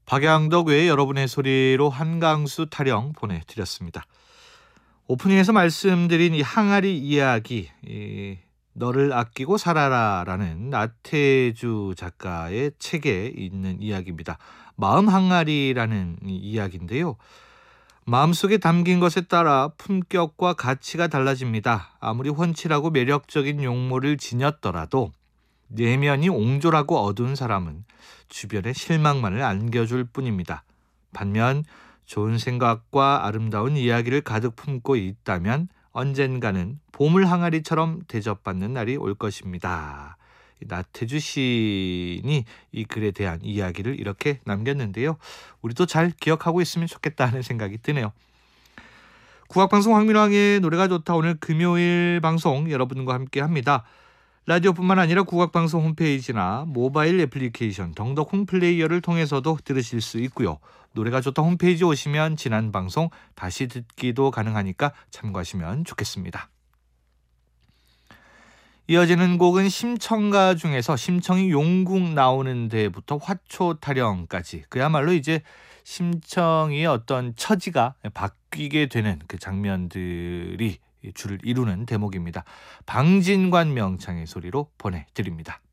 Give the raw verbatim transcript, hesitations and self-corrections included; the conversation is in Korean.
박양덕 외에 여러분의 소리로 한강수 타령 보내드렸습니다. 오프닝에서 말씀드린 이 항아리 이야기, 이 너를 아끼고 살아라라는 나태주 작가의 책에 있는 이야기입니다. 마음 항아리라는 이야기인데요. 마음속에 담긴 것에 따라 품격과 가치가 달라집니다. 아무리 훤칠하고 매력적인 용모를 지녔더라도 내면이 옹졸하고 어두운 사람은 주변에 실망만을 안겨줄 뿐입니다. 반면 좋은 생각과 아름다운 이야기를 가득 품고 있다면 언젠가는 보물 항아리처럼 대접받는 날이 올 것입니다. 나태주 시인이 이 글에 대한 이야기를 이렇게 남겼는데요. 우리도 잘 기억하고 있으면 좋겠다 하는 생각이 드네요. 국악방송 황민왕의 노래가 좋다. 오늘 금요일 방송 여러분과 함께 합니다. 라디오뿐만 아니라 국악방송 홈페이지나 모바일 애플리케이션 덩덕콩 플레이어를 통해서도 들으실 수 있고요. 노래가 좋다 홈페이지 오시면 지난 방송 다시 듣기도 가능하니까 참고하시면 좋겠습니다. 이어지는 곡은 심청가 중에서 심청이 용궁 나오는 데부터 화초 타령까지, 그야말로 이제 심청이의 어떤 처지가 바뀌게 되는 그 장면들이 줄을 이루는 대목입니다. 방진관 명창의 소리로 보내드립니다.